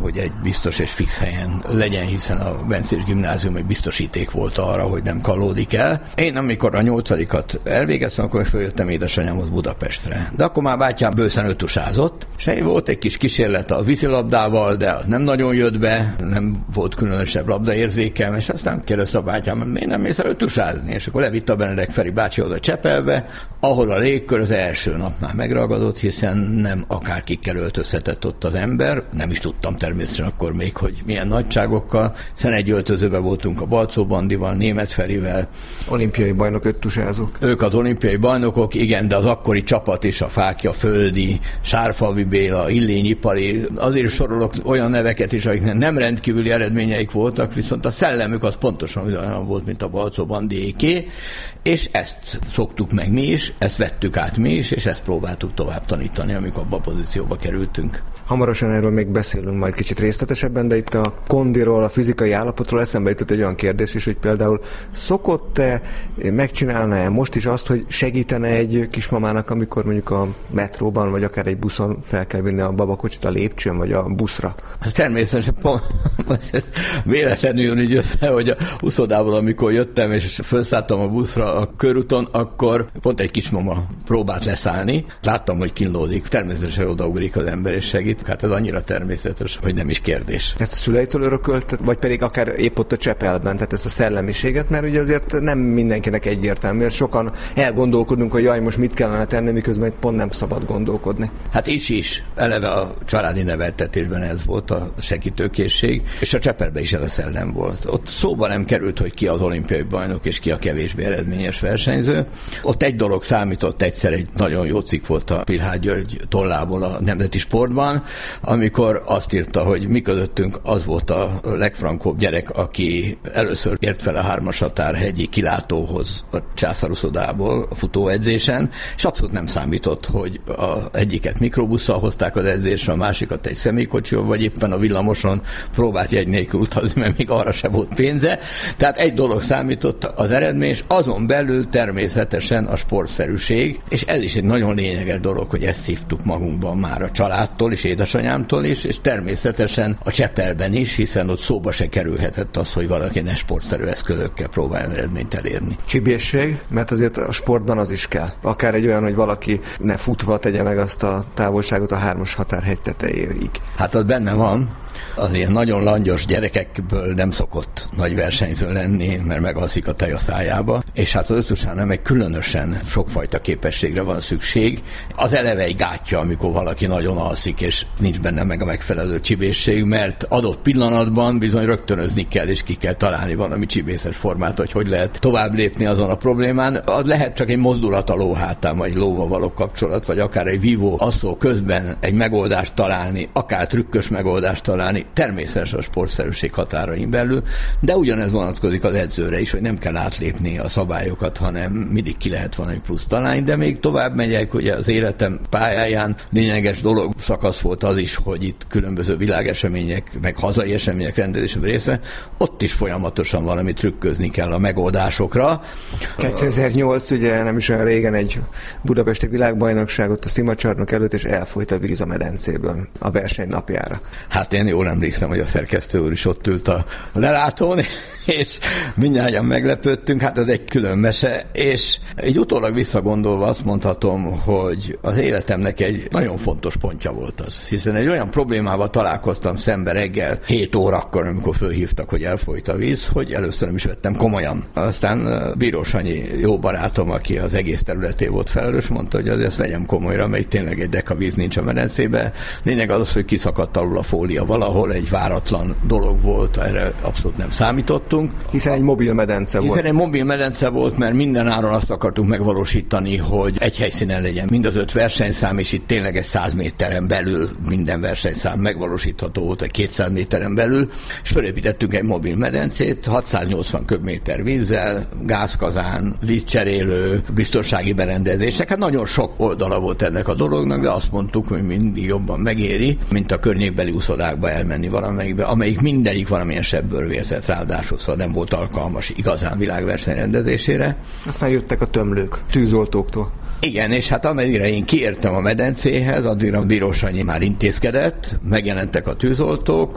hogy egy biztos és fix helyen legyen, hiszen a Bencés gimnázium egy biztosíték volt arra, hogy nem kalódik el. Én amikor a 8-at elvégeztem, akkor följöttem édesanyámhoz Budapestre. De akkor már bátyám bőszen ötusázott, és volt egy kis kísérlet a vízilabdával, de az nem nagyon jött be, nem volt különösebb labdaérzékem, és aztán kérdezte a bátyám, miért nem mész el ötusázni? És akkor levitte a Benedek Feri bácsi oda Csepelbe, ahol a légkör az első nap már megragadott, hiszen nem akárkikkel öltözhetett ott az ember, nem is tudtam természetesen akkor még, hogy milyen nagyságokkal, hiszen egy öltözőben voltunk a Balczó Bandival, Németh Ferivel. Olimpiai bajnok öttusázók. Ők az olimpiai bajnokok, igen, de az akkori csapat is, a Fákja Földi, Sárfalvi Béla, Illényi Pali, azért sorolok olyan neveket is, akiknek nem rendkívüli eredményeik voltak, viszont a szellemük az pontosan olyan volt, mint a Balczó Bandiéké, és ezt szoktuk meg mi is, ezt vettük át mi is, és ezt próbáltuk tovább tanítani, amikor abba a pozícióba kerültünk. Hamarosan erről még beszélünk majd kicsit részletesebben, de itt a kondiról, a fizikai állapotról eszembe jutott egy olyan kérdés is, hogy például szokott-e, megcsinálna-e most is azt, hogy segítene egy kismamának, amikor mondjuk a metróban, vagy akár egy buszon fel kell vinni a babakocsit a lépcsőn, vagy a buszra? Ez természetesen ez véletlenül így össze, hogy a uszodából, amikor jöttem, és felszálltam a buszra a körúton, akkor pont egy kismama próbált leszállni. Láttam, hogy kínlódik. Természetesen odaugrik az ember és segít. Hát ez annyira természetes, hogy nem is kérdés. Ezt a szüleitől örökölt, vagy pedig akár épp ott a Csepelben, tehát ezt a szellemiséget, mert ugye azért nem mindenkinek egyértelmű, mert sokan elgondolkodunk, hogy jaj, most mit kellene tenni, miközben pont nem szabad gondolkodni. Hát is. Eleve a családi neveltetésben ez volt a segítőkészség, és a Csepelben is ez a szellem volt. Ott szóba nem került, hogy ki az olimpiai bajnok, és ki a kevésbé eredményes versenyző. Ott egy dolog számított, egyszer egy nagyon jó cikk volt a Pilhád György tollából a Nemzeti Sportban, amikor azt írta, hogy mi közöttünk az volt a legfrankóbb gyerek, aki először ért fel a 3-as határhegyi kilátóhoz a császáruszodából a futóedzésen, és abszolút nem számított, hogy egyiket mikrobusszal hozták az edzésre, a másikat egy személykocsival, vagy éppen a villamoson próbált jegy nélkül utazni, mert még arra se volt pénze. Tehát egy dolog számított az eredmény, és azon belül természetesen a sportszerűség, és ez is egy nagyon lényeges dolog, hogy ezt szívtuk magunkban már a családtól és édesanyámtól is, és természetesen a Csepelben is, hiszen ott szóba se kerülhetett az, hogy valaki ne sportszerű eszközökkel próbáljon eredményt elérni. Csibészség, mert azért a sportban az is kell. Akár egy olyan, hogy valaki ne futva tegye meg azt a távolságot a 3-as határhegy tetejéig. Hát az benne van. Az ilyen nagyon langyos gyerekekből nem szokott nagy versenyző lenni, mert megalszik a tej a szájába, és hát az öttusánál meg különösen sokfajta képességre van szükség. Az eleve egy gátja, amikor valaki nagyon alszik, és nincs benne meg a megfelelő csibészség, mert adott pillanatban bizony rögtönözni kell, és ki kell találni valami csibészes formát, hogy lehet tovább lépni azon a problémán. Az lehet csak egy mozdulat a ló hátán, vagy lóval való kapcsolat, vagy akár egy vívó asszó közben egy megoldást találni, akár trükkös megoldást találni, természetesen a sportszerűség határain belül, de ugyanez vonatkozik az edzőre is, hogy nem kell átlépni a szabályokat, hanem mindig ki lehet valami plusz találni, de még tovább megyek, ugye az életem pályáján lényeges dolog szakasz volt az is, hogy itt különböző világesemények, meg hazai események rendezésében része, ott is folyamatosan valami trükközni kell a megoldásokra. 2008, ugye nem is olyan régen egy budapesti világbajnokságot a szimacsarnok előtt, és elfolyt a víz a medencéből a verseny napjára. Hát én jól emlékszem, hogy a szerkesztő úr is ott ült a lelátón, és mindnyájan meglepődtünk, hát ez egy külön mese, és így utólag visszagondolva azt mondhatom, hogy az életemnek egy nagyon fontos pontja volt az, hiszen egy olyan problémával találkoztam szembe reggel 7 órakor, amikor fölhívtak, hogy elfolyt a víz, hogy először nem is vettem komolyan. Aztán Bíró Sanyi jó barátom, aki az egész területé volt felelős, mondta, hogy ezt vegyem komolyra, mert tényleg egy deka víz nincs a medencébe. Lényeg az, hogy kiszakadt alul a fólia valahol, egy váratlan dolog volt, erre abszolút nem számítottunk. Hiszen egy mobil medence volt. Hiszen egy mobil medence volt, mert minden áron azt akartunk megvalósítani, hogy egy helyszínen legyen mind az 5 versenyszám, és itt tényleg egy 100 méteren belül minden versenyszám megvalósítható volt, egy 200 méteren belül, és felépítettünk egy mobil medencét, 680 köbméter vízzel, gázkazán, vízcserélő, biztonsági berendezések. Hát nagyon sok oldala volt ennek a dolognak, de azt mondtuk, hogy mindig jobban megéri, mint a környékbeli uszodákba elmenni valamelyikbe, amelyik mindegyik valamilyen sebből vérzett, ráadásul szóval nem volt alkalmas igazán világverseny rendezésére. Aztán jöttek a tömlők, tűzoltóktól. Igen, és hát ameddigre én kiértem a medencéhez, addigra Bíró Sanyi már intézkedett, megjelentek a tűzoltók,